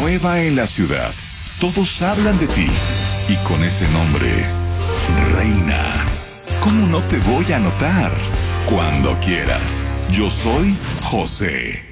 nueva en la ciudad. Todos hablan de ti. Y con ese nombre, Reina. ¿Cómo no te voy a anotar? Cuando quieras. Yo soy José.